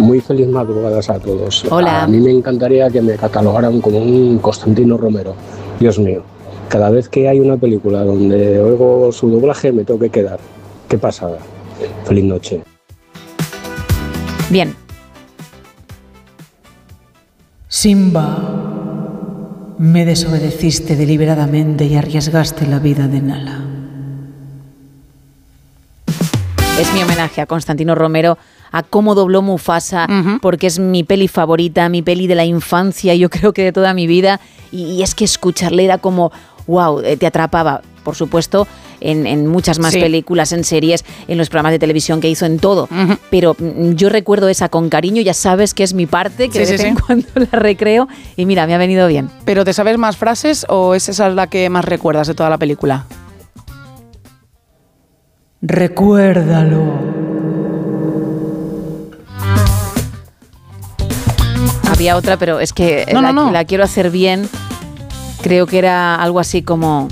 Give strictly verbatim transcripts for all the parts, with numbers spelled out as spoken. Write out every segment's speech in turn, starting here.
Muy feliz madrugadas a todos. Hola. A mí me encantaría que me catalogaran como un Constantino Romero. Dios mío, cada vez que hay una película donde oigo su doblaje me tengo que quedar. Qué pasada. Feliz noche. Bien. Simba, me desobedeciste deliberadamente y arriesgaste la vida de Nala. Es mi homenaje a Constantino Romero, a cómo dobló Mufasa, uh-huh. porque es mi peli favorita, mi peli de la infancia, yo creo que de toda mi vida, y, y es que escucharle era como, wow, te atrapaba, por supuesto, en, en muchas más sí. películas, en series, en los programas de televisión que hizo, en todo, uh-huh. pero yo recuerdo esa con cariño, ya sabes que es mi parte, que sí, de vez sí, en sí. cuando la recreo, y mira, me ha venido bien. ¿Pero te sabes más frases o es esa la que más recuerdas de toda la película? Recuérdalo. Había otra, pero es que no, la, no, no. la quiero hacer bien. Creo que era algo así como...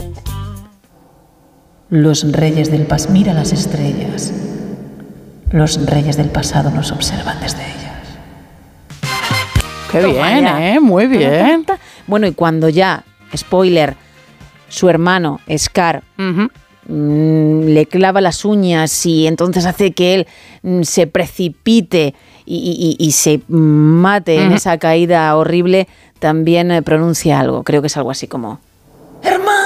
Los reyes del pasado... Mira las estrellas. Los reyes del pasado nos observan desde ellas. Qué bien, Toma, ¿eh? Muy bien. Bueno, y cuando ya, spoiler, su hermano, Scar... Uh-huh. le clava las uñas y entonces hace que él se precipite y, y, y se mate uh-huh. en esa caída horrible, también pronuncia algo, creo que es algo así como ¡hermano!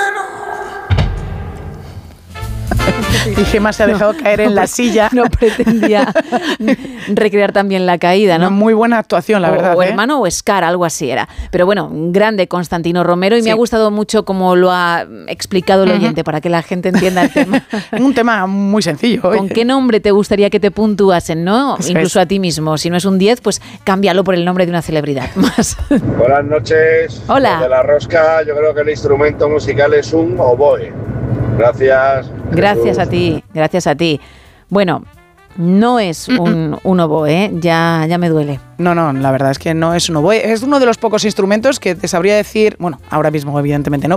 Y Gemma se ha dejado caer en la silla. No pretendía recrear también la caída, ¿no? Una muy buena actuación, la o, verdad. O ¿eh? hermano o Scar, algo así era. Pero bueno, grande Constantino Romero y sí. me ha gustado mucho cómo lo ha explicado el uh-huh. oyente para que la gente entienda el tema. Un tema muy sencillo. ¿Con oye. qué nombre te gustaría que te puntuasen, no? Eso Incluso es. A ti mismo. Si no es un diez, pues cámbialo por el nombre de una celebridad. Más. Buenas noches. Hola. De la rosca, yo creo que el instrumento musical es un oboe. Gracias. Gracias a ti, gracias a ti. Bueno, no es un, un oboe, ¿eh? ya, ya me duele. No, no, la verdad es que no es un oboe. Es uno de los pocos instrumentos que te sabría decir, bueno, ahora mismo evidentemente no,